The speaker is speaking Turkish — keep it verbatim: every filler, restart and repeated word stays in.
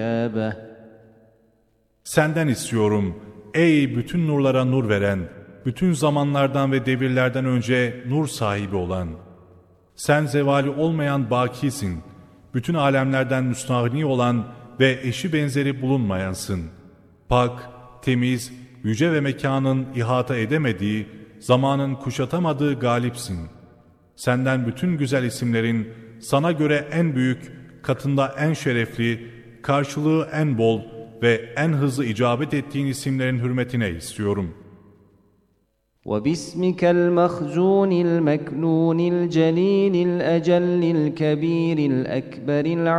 Senden istiyorum, ey bütün nurlara nur veren, bütün zamanlardan ve devirlerden önce nur sahibi olan. Sen zevali olmayan bakisin, bütün alemlerden müstahni olan ve eşi benzeri bulunmayansın. Pak, temiz, yüce ve mekanın ihata edemediği, zamanın kuşatamadığı galipsin. Senden bütün güzel isimlerin sana göre en büyük, katında en şerefli, karşılığı en bol ve en hızlı icabet ettiğin isimlerin hürmetine istiyorum. وَبِاسْمِكَ الْمَخْزُونِ الْمَكْنُونِ الْجَلِيلِ الْأَجَلِّ الْكَبِيرِ الْأَكْبَرِ